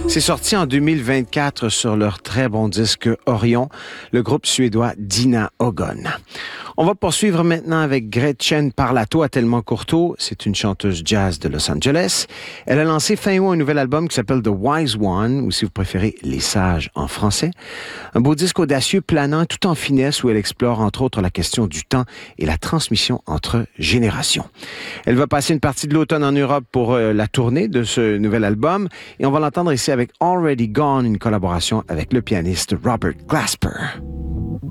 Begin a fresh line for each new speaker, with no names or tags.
C'est sorti en 2024 sur leur très bon disque Orion, le groupe suédois Dina Ögon. On va poursuivre maintenant avec Gretchen Parlato à Telmo-Courtauld. C'est une chanteuse jazz de Los Angeles. Elle a lancé fin août un nouvel album qui s'appelle The Wise One, ou si vous préférez, Les Sages en français. Un beau disque audacieux, planant, tout en finesse, où elle explore entre autres la question du temps et la transmission entre générations. Elle va passer une partie de l'automne en Europe pour la tournée de ce nouvel album, et on va l'entendre ici avec Already Gone, une collaboration avec le pianiste Robert Glasper.